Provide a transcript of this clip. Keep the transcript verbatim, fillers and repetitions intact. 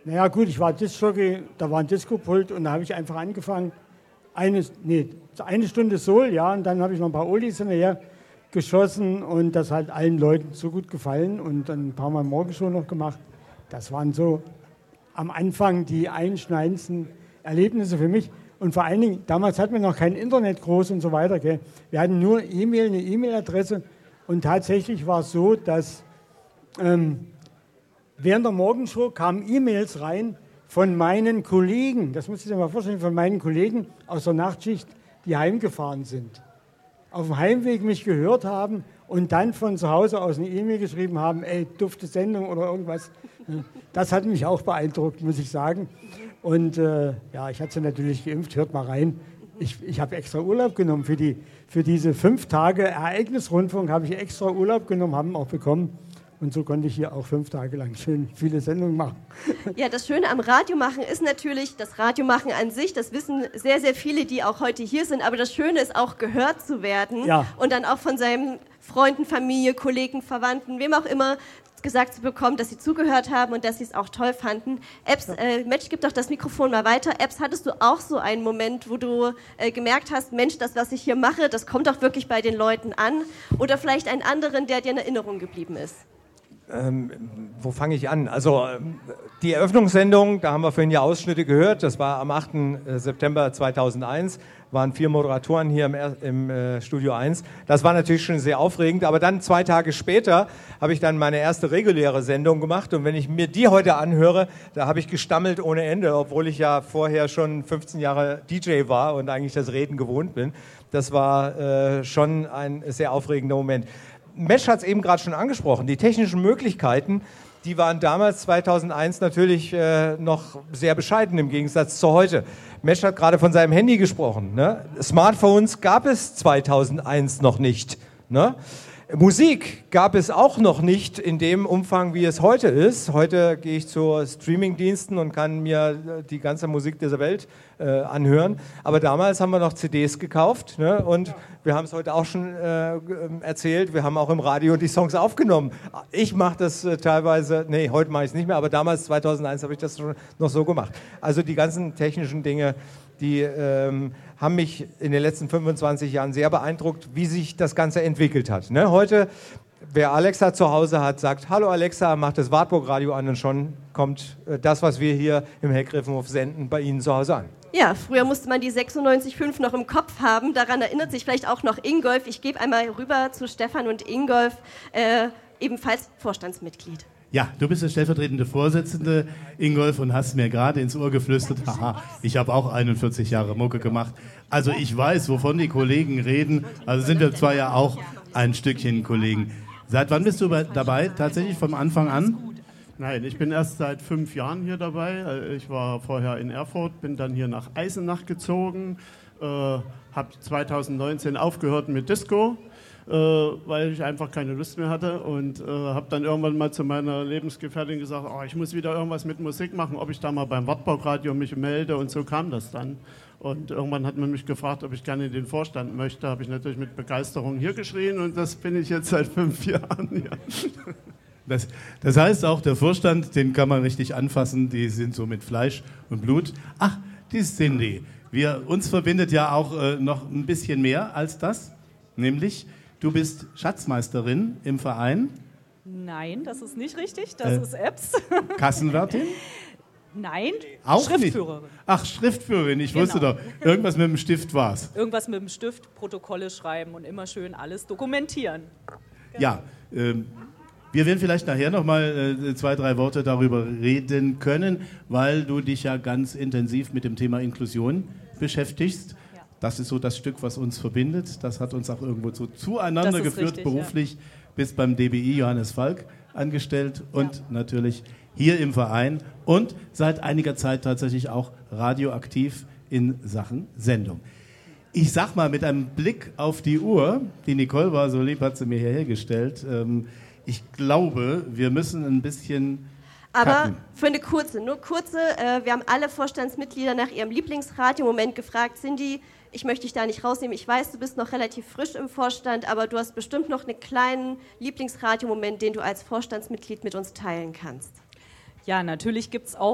Naja gut, ich war Disc-Jockey, da war ein Disco-Pult und da habe ich einfach angefangen, eine, nee, eine Stunde Soul, ja, und dann habe ich noch ein paar Oldies hinterher geschossen und das hat allen Leuten so gut gefallen und dann ein paar Mal Morgenshow noch gemacht. Das waren so am Anfang die einschneidendsten Erlebnisse für mich. Und vor allen Dingen, damals hatten wir noch kein Internet groß und so weiter. Gell? Wir hatten nur E-Mail, eine E-Mail-Adresse. Und tatsächlich war es so, dass ähm, während der Morgenshow kamen E-Mails rein von meinen Kollegen, das muss ich dir mal vorstellen, von meinen Kollegen aus der Nachtschicht, die heimgefahren sind. Auf dem Heimweg mich gehört haben und dann von zu Hause aus eine E-Mail geschrieben haben, ey, dufte Sendung oder irgendwas. Das hat mich auch beeindruckt, muss ich sagen. Und äh, ja, ich hatte sie natürlich geimpft, hört mal rein. Ich, ich habe extra Urlaub genommen für, die, für diese fünf Tage Ereignisrundfunk, habe ich extra Urlaub genommen, haben auch bekommen. Und so konnte ich hier auch fünf Tage lang schön viele Sendungen machen. Ja, das Schöne am Radiomachen ist natürlich, das Radiomachen an sich, das wissen sehr, sehr viele, die auch heute hier sind, aber das Schöne ist auch, gehört zu werden ja. und dann auch von seinen Freunden, Familie, Kollegen, Verwandten, wem auch immer, gesagt zu bekommen, dass sie zugehört haben und dass sie es auch toll fanden. Epps, äh, Mensch, gib doch das Mikrofon mal weiter. Epps, hattest du auch so einen Moment, wo du äh, gemerkt hast, Mensch, das, was ich hier mache, das kommt doch wirklich bei den Leuten an? Oder vielleicht einen anderen, der dir in Erinnerung geblieben ist? Ähm, wo fange ich an? Also die Eröffnungssendung, da haben wir vorhin ja Ausschnitte gehört, das war am achten September zweitausendeins, waren vier Moderatoren hier im, im äh, Studio eins. Das war natürlich schon sehr aufregend, aber dann zwei Tage später habe ich dann meine erste reguläre Sendung gemacht und wenn ich mir die heute anhöre, da habe ich gestammelt ohne Ende, obwohl ich ja vorher schon fünfzehn Jahre D J war und eigentlich das Reden gewohnt bin. Das war äh, schon ein sehr aufregender Moment. Mesh hat es eben gerade schon angesprochen, die technischen Möglichkeiten, die waren damals zweitausendeins natürlich äh, noch sehr bescheiden im Gegensatz zu heute. Mesh hat gerade von seinem Handy gesprochen. Ne? Smartphones gab es zweitausendeins noch nicht. Ne? Musik gab es auch noch nicht in dem Umfang, wie es heute ist. Heute gehe ich zu Streamingdiensten und kann mir die ganze Musik dieser Welt äh, anhören. Aber damals haben wir noch C Ds gekauft, ne? Und wir haben es heute auch schon äh, erzählt, wir haben auch im Radio die Songs aufgenommen. Ich mache das äh, teilweise, nee, heute mache ich es nicht mehr, aber damals, zweitausendeins, habe ich das schon noch so gemacht. Also die ganzen technischen Dinge, die ähm, haben mich in den letzten fünfundzwanzig Jahren sehr beeindruckt, wie sich das Ganze entwickelt hat. Ne? Heute, wer Alexa zu Hause hat, sagt, hallo Alexa, mach das Wartburg-Radio an und schon kommt äh, das, was wir hier im Heckgriffenhof senden, bei Ihnen zu Hause an. Ja, früher musste man die sechsundneunzig Komma fünf noch im Kopf haben. Daran erinnert sich vielleicht auch noch Ingolf. Ich gebe einmal rüber zu Stefan und Ingolf, äh, ebenfalls Vorstandsmitglied. Ja, du bist der stellvertretende Vorsitzende, Ingolf, und hast mir gerade ins Ohr geflüstert, haha, ich habe auch einundvierzig Jahre Mucke gemacht. Also ich weiß, wovon die Kollegen reden. Also sind wir zwar ja auch ein Stückchen Kollegen. Seit wann bist du dabei? Tatsächlich vom Anfang an? Nein, ich bin erst seit fünf Jahren hier dabei. Ich war vorher in Erfurt, bin dann hier nach Eisenach gezogen, äh, habe zweitausendneunzehn aufgehört mit Disco, äh, weil ich einfach keine Lust mehr hatte und äh, habe dann irgendwann mal zu meiner Lebensgefährtin gesagt, oh, ich muss wieder irgendwas mit Musik machen, ob ich da mal beim Wartburg-Radio mich melde, und so kam das dann. Und irgendwann hat man mich gefragt, ob ich gerne in den Vorstand möchte, habe ich natürlich mit Begeisterung hier geschrien und das bin ich jetzt seit fünf Jahren. Ja. Das, das heißt auch, der Vorstand, den kann man richtig anfassen, die sind so mit Fleisch und Blut. Ach, die Cindy. Wir, uns verbindet ja auch äh, noch ein bisschen mehr als das, nämlich du bist Schatzmeisterin im Verein. Nein, das ist nicht richtig, das äh, ist Epps. Kassenwärtin? Nein, auch Schriftführerin. Nicht. Ach, Schriftführerin, ich Genau. wusste doch, irgendwas mit dem Stift war's. Irgendwas mit dem Stift, Protokolle schreiben und immer schön alles dokumentieren. Genau. Ja, ähm, wir werden vielleicht nachher noch mal äh, zwei, drei Worte darüber reden können, weil du dich ja ganz intensiv mit dem Thema Inklusion beschäftigst. Ja. Das ist so das Stück, was uns verbindet. Das hat uns auch irgendwo so zueinander geführt, richtig, beruflich. Ja. Bist beim D B I Johannes Falk angestellt und ja. natürlich hier im Verein und seit einiger Zeit tatsächlich auch radioaktiv in Sachen Sendung. Ich sag mal, mit einem Blick auf die Uhr, die Nicole war so lieb, hat sie mir hierher gestellt, ähm, ich glaube, wir müssen ein bisschen Aber cutten. Für eine kurze, nur kurze, äh, wir haben alle Vorstandsmitglieder nach ihrem Lieblingsradio-Moment gefragt. Cindy, ich möchte dich da nicht rausnehmen, ich weiß, du bist noch relativ frisch im Vorstand, aber du hast bestimmt noch einen kleinen Lieblingsradio-Moment, den du als Vorstandsmitglied mit uns teilen kannst. Ja, natürlich gibt es auch